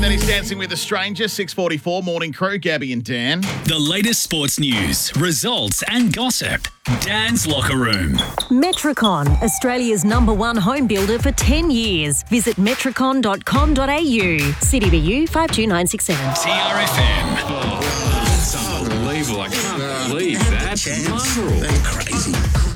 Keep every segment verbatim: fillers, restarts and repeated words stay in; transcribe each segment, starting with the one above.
Then he's Dancing with a Stranger, six forty-four, Morning Crew, Gabby and Dan. The latest sports news, results and gossip. Dan's Locker Room. Metricon, Australia's number one home builder for ten years. Visit metricon dot com dot a u. City B U five two nine six seven. T R F M. Oh, that's unbelievable. I can't believe that. Mongrel. Crazy.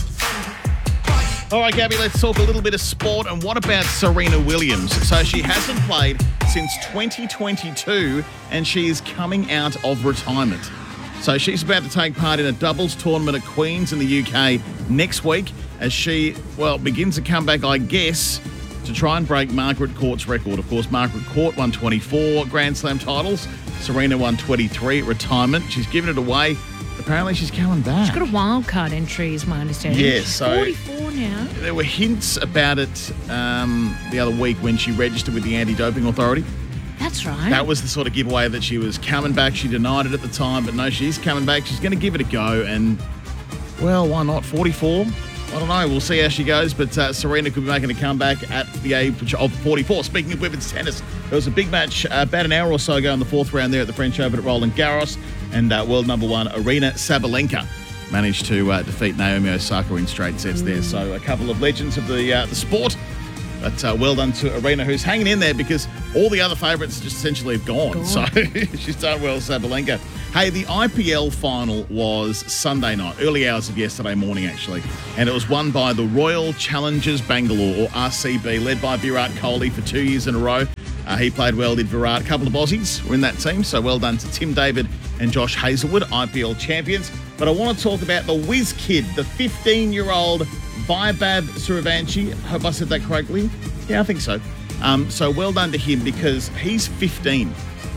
All right, Gabby, let's talk a little bit of sport. And what about Serena Williams? So she hasn't played since twenty twenty-two and she is coming out of retirement. So she's about to take part in a doubles tournament at Queen's in the U K next week as she, well, begins a comeback, I guess, to try and break Margaret Court's record. Of course, Margaret Court won twenty-four Grand Slam titles. Serena won twenty-three at retirement. She's given it away. Apparently she's coming back. She's got a wild card entry, is my understanding. Yeah, She's so forty-four now. There were hints about it um, the other week when she registered with the Anti-Doping Authority. That's right. That was the sort of giveaway that she was coming back. She denied it at the time, but no, she's coming back. She's going to give it a go, and, well, why not? forty-four? I don't know. We'll see how she goes, but uh, Serena could be making a comeback at the age of forty-four. Speaking of women's tennis, there was a big match uh, about an hour or so ago in the fourth round there at the French Open at Roland Garros, and uh, world number one Aryna Sabalenka managed to uh, defeat Naomi Osaka in straight sets there. So a couple of legends of the uh, the sport. But uh, well done to Aryna, who's hanging in there because all the other favourites just essentially have gone. gone. So she's done well, Sabalenka. Hey, the I P L final was Sunday night, early hours of yesterday morning, actually. And it was won by the Royal Challengers Bangalore, or R C B, led by Virat Kohli for two years in a row. Uh, he played well, did Virat. A couple of Aussies were in that team, so well done to Tim David and Josh Hazlewood, I P L champions. But I want to talk about the whiz kid, the fifteen-year-old Vaibhav Suryavanshi. Hope I said that correctly. Yeah, I think so. Um, so well done to him because he's fifteen.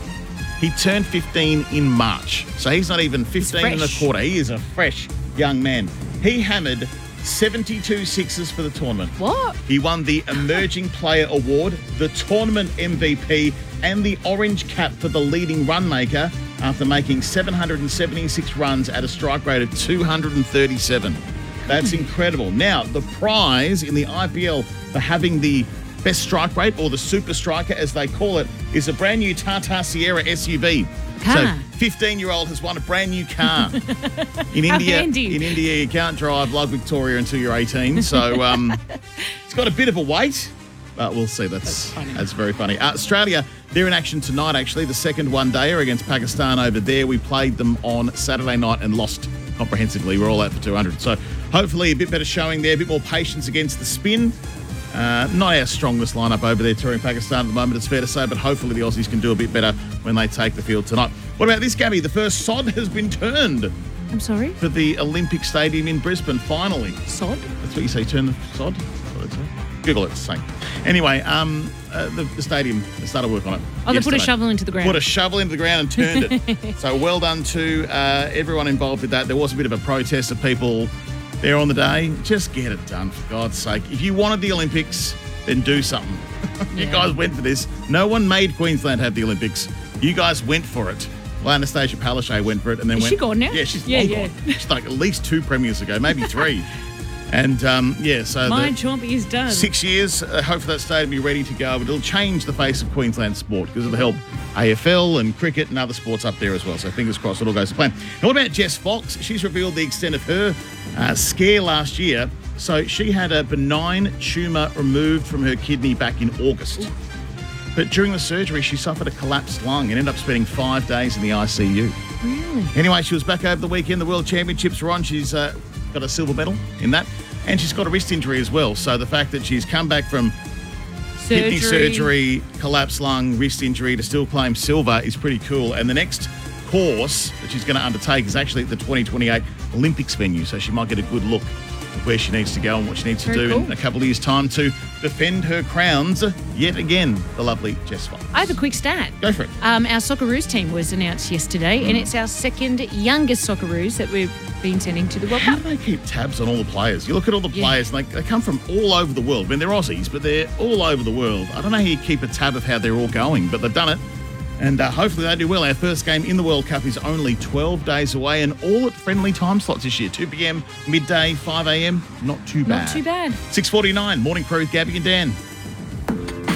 He turned fifteen in March. So he's not even fifteen and a quarter. He is a fresh young man. He hammered seventy-two sixes for the tournament. What? He won the Emerging Player Award, the tournament M V P, and the Orange Cap for the leading run maker after making seven hundred seventy-six runs at a strike rate of two hundred thirty-seven. That's incredible. Now, the prize in the I P L for having the best strike rate, or the super striker as they call it, is a brand new Tata Sierra S U V. Car. So fifteen-year-old has won a brand new car. In India, handy. in India, you can't drive like Victoria until you're eighteen. So um, it's got a bit of a weight, but we'll see. That's That's, that's very funny. Uh, Australia, they're in action tonight, actually. The second one-dayer against Pakistan over there. We played them on Saturday night and lost comprehensively. We're all out for two hundred. So hopefully a bit better showing there, a bit more patience against the spin. Uh, not our strongest lineup over there touring Pakistan at the moment, it's fair to say, but hopefully the Aussies can do a bit better when they take the field tonight. What about this, Gabby? The first sod has been turned I'm sorry? for the Olympic Stadium in Brisbane, finally. Sod? That's what you say, turn the sod? That's what it says. Google it, it's the same. Anyway, um, uh, the, the stadium, they started work on it. Oh, they put a yesterday. shovel into the ground. Put a shovel into the ground and turned it. So well done to uh, everyone involved with that. There was a bit of a protest of people there on the day. Just get it done, for God's sake. If you wanted the Olympics, then do something. You Yeah. guys went for this. No one made Queensland have the Olympics. You guys went for it. Well, Anastasia Palaszczuk went for it and then Is went... she gone now? Yeah, she's Yeah, long yeah. gone. She's like at least two premiers ago, maybe three. And, um, yeah, so... My the, chompy is done. Six years, uh, hopefully that stadium will be ready to go, but it'll change the face of Queensland sport because it'll help A F L and cricket and other sports up there as well. So fingers crossed it all goes to plan. And what about Jess Fox? She's revealed the extent of her uh, scare last year. So she had a benign tumour removed from her kidney back in August. But during the surgery, she suffered a collapsed lung and ended up spending five days in the I C U. Really? Anyway, she was back over the weekend. The World Championships were on. She's uh, got a silver medal in that. And she's got a wrist injury as well. So the fact that she's come back from Surgery. kidney surgery, collapsed lung, wrist injury to still claim silver is pretty cool. And the next course that she's going to undertake is actually at the twenty twenty-eight Olympics venue. So she might get a good look at where she needs to go and what she needs to Very do cool. in a couple of years' time to defend her crowns yet again, the lovely Jess Fox. I have a quick stat. Go for it. Um, our Socceroos team was announced yesterday, and it's our second youngest Socceroos that we've been sending to the World How Cup. do they keep tabs on all the players? You look at all the Yeah. players, and they, they come from all over the world. I mean, they're Aussies, but they're all over the world. I don't know how you keep a tab of how they're all going, but they've done it. And uh, hopefully they do well. Our first game in the World Cup is only twelve days away and all at friendly time slots this year. two p.m, midday, five a.m. Not too bad. Not too bad. six forty-nine, Morning Crew with Gabby and Dan.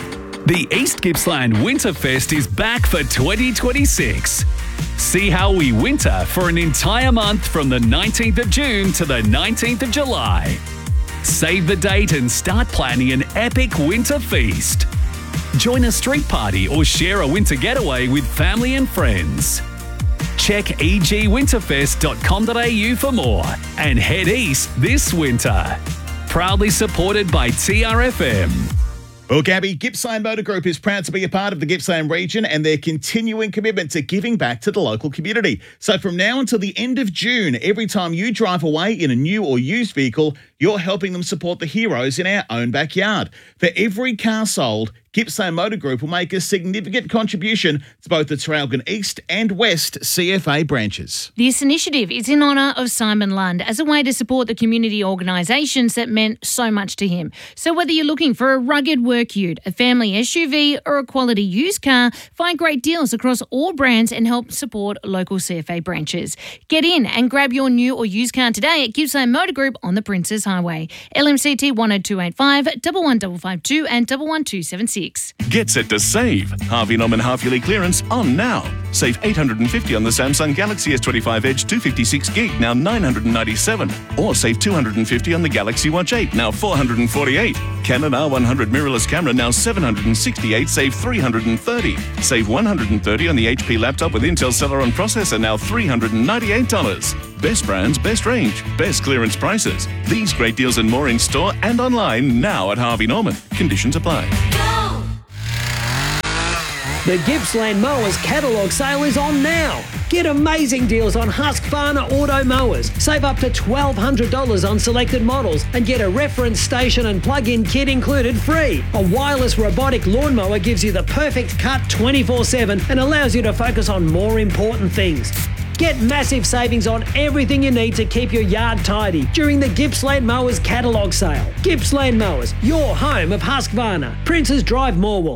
The East Gippsland Winterfest is back for twenty twenty-six. See how we winter for an entire month from the nineteenth of June to the nineteenth of July. Save the date and start planning an epic winter feast. Join a street party or share a winter getaway with family and friends. Check e g winterfest dot com dot a u for more and head east this winter. Proudly supported by T R F M. Well, Gabby, Gippsland Motor Group is proud to be a part of the Gippsland region and their continuing commitment to giving back to the local community. So from now until the end of June, every time you drive away in a new or used vehicle, you're helping them support the heroes in our own backyard. For every car sold, Gippsland Motor Group will make a significant contribution to both the Traralgon East and West C F A branches. This initiative is in honour of Simon Lund as a way to support the community organisations that meant so much to him. So whether you're looking for a rugged work ute, a family S U V or a quality used car, find great deals across all brands and help support local C F A branches. Get in and grab your new or used car today at Gippsland Motor Group on the Princes Highway. L M C T one oh two eight five, one one five five two and one one two seven six. Get set to save. Harvey Norman half-yearly clearance on now. Save eight hundred fifty on the Samsung Galaxy S twenty-five Edge two fifty-six gig, now nine hundred ninety-seven. Or save two hundred fifty on the Galaxy Watch eight, now four hundred forty-eight. Canon R one hundred mirrorless camera, now seven hundred sixty-eight, save three hundred thirty. Save one hundred thirty on the H P laptop with Intel Celeron processor, now three hundred ninety-eight dollars. Best brands, best range, best clearance prices. These great deals and more in store and online now at Harvey Norman. Conditions apply. The Gippsland Mowers catalogue sale is on now. Get amazing deals on Husqvarna Auto Mowers. Save up to twelve hundred dollars on selected models and get a reference station and plug-in kit included free. A wireless robotic lawnmower gives you the perfect cut twenty-four seven and allows you to focus on more important things. Get massive savings on everything you need to keep your yard tidy during the Gippsland Mowers catalogue sale. Gippsland Mowers, your home of Husqvarna. Princes Drive, Morwell.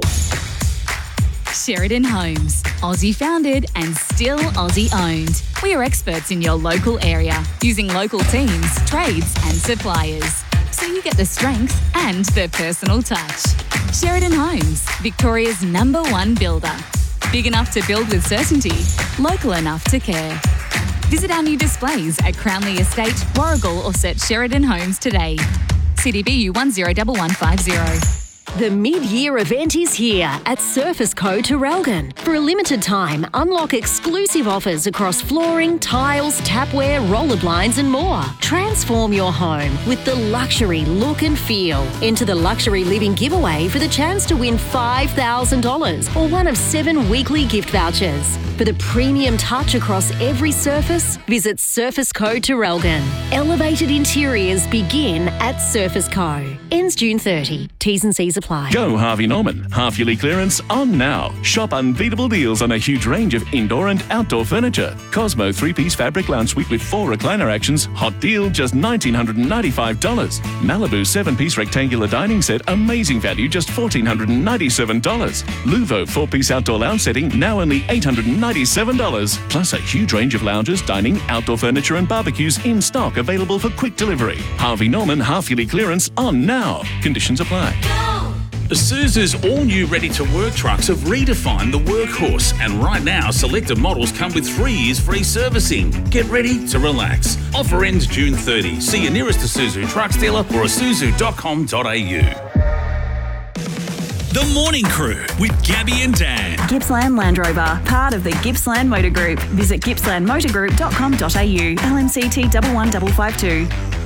Sheridan Homes, Aussie founded and still Aussie owned. We are experts in your local area, using local teams, trades and suppliers. So you get the strength and the personal touch. Sheridan Homes, Victoria's number one builder. Big enough to build with certainty, local enough to care. Visit our new displays at Crownley Estate, Warrigal or search Sheridan Homes today. C D B U one zero one one five zero. The mid-year event is here at Surface Co. Traralgon. For a limited time, unlock exclusive offers across flooring, tiles, tapware, roller blinds and more. Transform your home with the luxury look and feel. Enter the Luxury Living giveaway for the chance to win five thousand dollars or one of seven weekly gift vouchers. For the premium touch across every surface, visit Surface Co. Traralgon. Elevated interiors begin at Surface Co. Ends June thirtieth. T's and C's apply. Go Harvey Norman. Half-yearly clearance on now. Shop unbeatable deals on a huge range of indoor and outdoor furniture. Cosmo three-piece fabric lounge suite with four recliner actions. Hot deal, just one thousand nine hundred ninety-five dollars. Malibu seven-piece rectangular dining set. Amazing value, just one thousand four hundred ninety-seven dollars. Luvo four-piece outdoor lounge setting. Now only eight hundred ninety-seven dollars. Plus a huge range of lounges, dining, outdoor furniture and barbecues in stock, available for quick delivery. Harvey Norman half-yearly clearance on now. Conditions apply. Isuzu's all-new ready-to-work trucks have redefined the workhorse, and right now selected models come with three years free servicing. Get ready to relax. Offer ends June thirtieth. See your nearest Isuzu trucks dealer or isuzu dot com dot a u. The Morning Crew with Gabby and Dan. Gippsland Land Rover, part of the Gippsland Motor Group. Visit gippsland motor group dot com dot a u. L M C T one one five five two.